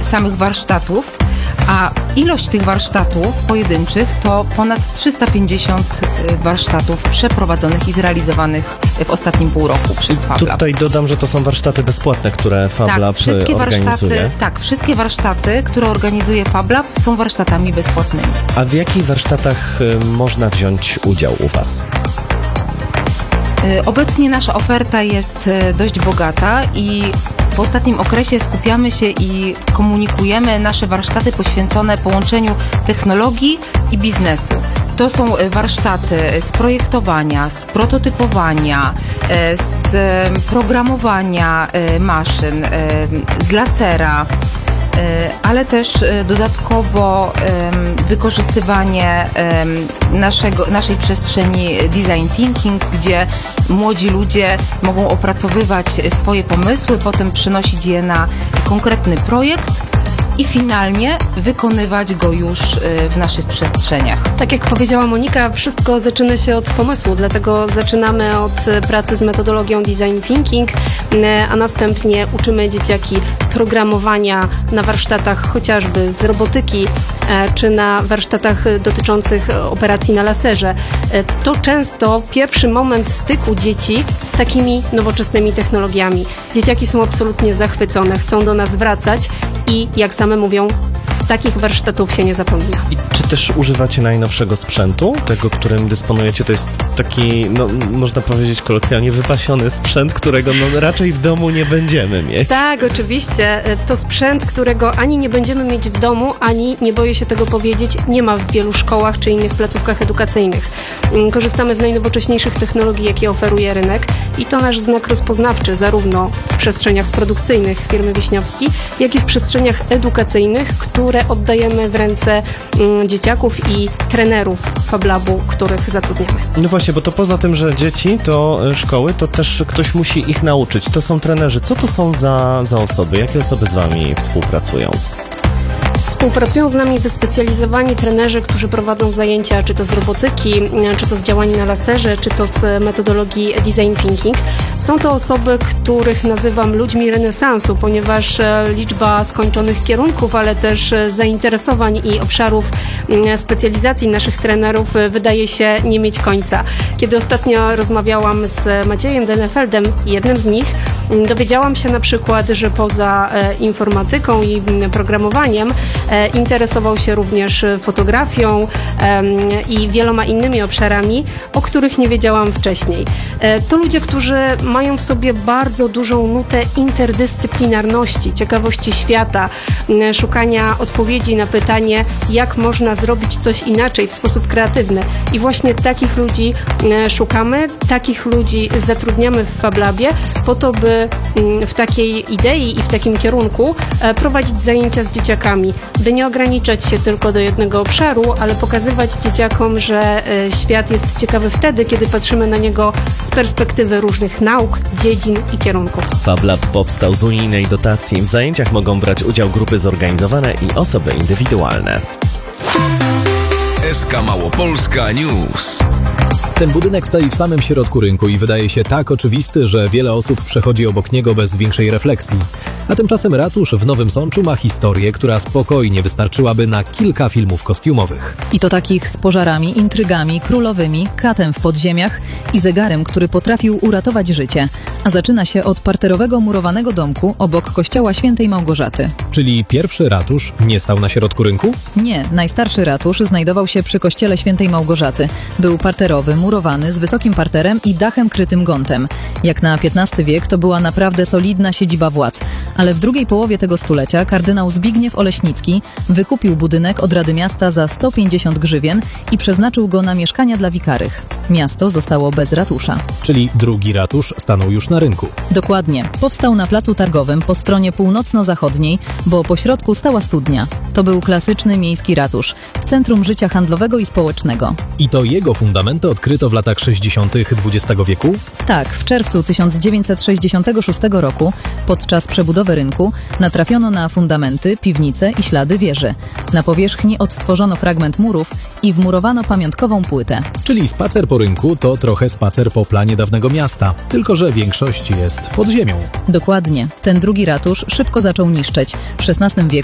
samych warsztatów, a ilość tych warsztatów pojedynczych to ponad 350 warsztatów przeprowadzonych i zrealizowanych w ostatnim półroczu przez FabLab. Tutaj dodam, że to są warsztaty bezpłatne, które FabLab organizuje. Wszystkie warsztaty, które organizuje FabLab, są warsztatami bezpłatnymi. A w jakich warsztatach można wziąć udział u Was? Obecnie nasza oferta jest dość bogata i w ostatnim okresie skupiamy się i komunikujemy nasze warsztaty poświęcone połączeniu technologii i biznesu. To są warsztaty z projektowania, z prototypowania, z programowania maszyn, z lasera, ale też dodatkowo wykorzystywanie naszej przestrzeni design thinking, gdzie młodzi ludzie mogą opracowywać swoje pomysły, potem przenosić je na konkretny projekt i finalnie wykonywać go już w naszych przestrzeniach. Tak jak powiedziała Monika, wszystko zaczyna się od pomysłu, dlatego zaczynamy od pracy z metodologią design thinking, a następnie uczymy dzieciaki programowania na warsztatach chociażby z robotyki, czy na warsztatach dotyczących operacji na laserze. To często pierwszy moment styku dzieci z takimi nowoczesnymi technologiami. Dzieciaki są absolutnie zachwycone, chcą do nas wracać i jak same mówią, takich warsztatów się nie zapomina. I czy też używacie najnowszego sprzętu, tego, którym dysponujecie? To jest taki, można powiedzieć kolokwialnie, wypasiony sprzęt, którego raczej w domu nie będziemy mieć. Tak, oczywiście. To sprzęt, którego ani nie będziemy mieć w domu, ani, nie boję się tego powiedzieć, nie ma w wielu szkołach czy innych placówkach edukacyjnych. Korzystamy z najnowocześniejszych technologii, jakie oferuje rynek i to nasz znak rozpoznawczy zarówno w przestrzeniach produkcyjnych firmy Wiśniowski, jak i w przestrzeniach edukacyjnych, które oddajemy w ręce dzieciaków i trenerów FabLabu, których zatrudniamy. No właśnie, bo to poza tym, że dzieci to szkoły, to też ktoś musi ich nauczyć. To są trenerzy. Co to są za osoby? Jakie osoby z Wami współpracują? Współpracują z nami wyspecjalizowani trenerzy, którzy prowadzą zajęcia czy to z robotyki, czy to z działań na laserze, czy to z metodologii design thinking. Są to osoby, których nazywam ludźmi renesansu, ponieważ liczba skończonych kierunków, ale też zainteresowań i obszarów specjalizacji naszych trenerów wydaje się nie mieć końca. Kiedy ostatnio rozmawiałam z Maciejem Denefeldem, jednym z nich, dowiedziałam się na przykład, że poza informatyką i programowaniem interesował się również fotografią i wieloma innymi obszarami, o których nie wiedziałam wcześniej. To ludzie, którzy mają w sobie bardzo dużą nutę interdyscyplinarności, ciekawości świata, szukania odpowiedzi na pytanie, jak można zrobić coś inaczej w sposób kreatywny. I właśnie takich ludzi szukamy, takich ludzi zatrudniamy w FabLabie po to, by w takiej idei i w takim kierunku prowadzić zajęcia z dzieciakami, by nie ograniczać się tylko do jednego obszaru, ale pokazywać dzieciakom, że świat jest ciekawy wtedy, kiedy patrzymy na niego z perspektywy różnych nauk, dziedzin i kierunków. FabLab powstał z unijnej dotacji. W zajęciach mogą brać udział grupy zorganizowane i osoby indywidualne. SK Małopolska News. Ten budynek stoi w samym środku rynku i wydaje się tak oczywisty, że wiele osób przechodzi obok niego bez większej refleksji. A tymczasem ratusz w Nowym Sączu ma historię, która spokojnie wystarczyłaby na kilka filmów kostiumowych. I to takich z pożarami, intrygami, królowymi, katem w podziemiach i zegarem, który potrafił uratować życie. A zaczyna się od parterowego murowanego domku obok kościoła Świętej Małgorzaty. Czyli pierwszy ratusz nie stał na środku rynku? Nie, najstarszy ratusz znajdował się przy kościele Świętej Małgorzaty. Był parterowy, murowany, z wysokim parterem i dachem krytym gątem. Jak na XV wiek to była naprawdę solidna siedziba władz. Ale w drugiej połowie tego stulecia kardynał Zbigniew Oleśnicki wykupił budynek od Rady Miasta za 150 grzywien i przeznaczył go na mieszkania dla wikarych. Miasto zostało bez ratusza. Czyli drugi ratusz stanął już na rynku. Dokładnie. Powstał na placu targowym po stronie północno-zachodniej, bo po środku stała studnia. To był klasyczny miejski ratusz w centrum życia handlowego i społecznego. I to jego fundamenty odkryto w latach 60. XX wieku? Tak, w czerwcu 1966 roku, podczas przebudowy rynku, natrafiono na fundamenty, piwnice i ślady wieży. Na powierzchni odtworzono fragment murów i wmurowano pamiątkową płytę. Czyli spacer po rynku to trochę spacer po planie dawnego miasta, tylko że większość jest pod ziemią. Dokładnie. Ten drugi ratusz szybko zaczął niszczeć. W XVI wieku